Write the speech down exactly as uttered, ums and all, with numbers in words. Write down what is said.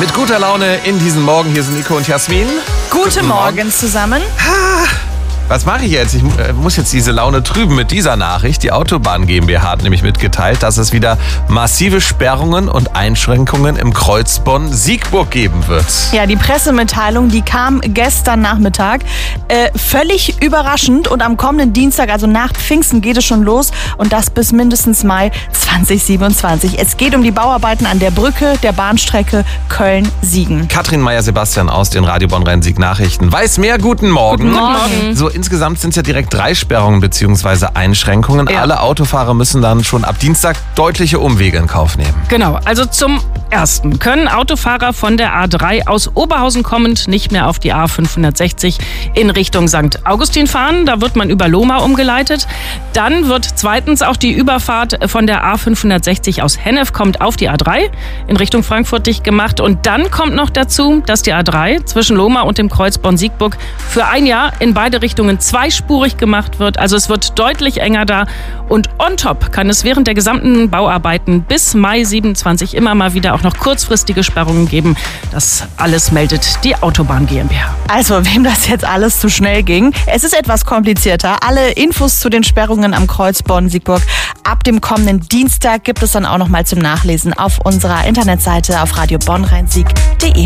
Mit guter Laune in diesen Morgen. Hier sind Nico und Jasmin. Guten, Guten Morgen. Morgen zusammen. Was mache ich jetzt? Ich muss jetzt diese Laune trüben mit dieser Nachricht. Die Autobahn GmbH hat nämlich mitgeteilt, dass es wieder massive Sperrungen und Einschränkungen im Kreuz Bonn-Siegburg geben wird. Ja, die Pressemitteilung, die kam gestern Nachmittag. Äh, völlig überraschend. Und am kommenden Dienstag, also nach Pfingsten, geht es schon los. Und das bis mindestens Mai zwanzig siebenundzwanzig. Es geht um die Bauarbeiten an der Brücke der Bahnstrecke Köln-Siegen. Katrin Meyer-Sebastian aus den Radio Bonn-Rhein-Sieg-Nachrichten weiß mehr. Guten Morgen. Guten Morgen. So, insgesamt sind es ja direkt drei Sperrungen bzw. Einschränkungen. Ja. Alle Autofahrer müssen dann schon ab Dienstag deutliche Umwege in Kauf nehmen. Genau, also zum Ersten können Autofahrer von der A drei aus Oberhausen kommend nicht mehr auf die A fünfhundertsechzig in Richtung Sankt Augustin fahren. Da wird man über Lohmar umgeleitet. Dann wird zweitens auch die Überfahrt von der A fünfhundertsechzig aus Hennef kommt auf die A drei in Richtung Frankfurt dicht gemacht. Und dann kommt noch dazu, dass die A drei zwischen Lohmar und dem Kreuz Bonn-Siegburg für ein Jahr in beide Richtungen zweispurig gemacht wird. Also es wird deutlich enger da. Und on top kann es während der gesamten Bauarbeiten bis Mai siebenundzwanzig immer mal wieder auch noch kurzfristige Sperrungen geben. Das alles meldet die Autobahn GmbH. Also, wem das jetzt alles zu schnell ging, es ist etwas komplizierter. Alle Infos zu den Sperrungen am Kreuz Bonn-Siegburg ab dem kommenden Dienstag gibt es dann auch noch mal zum Nachlesen auf unserer Internetseite auf radio bonn rhein sieg punkt de.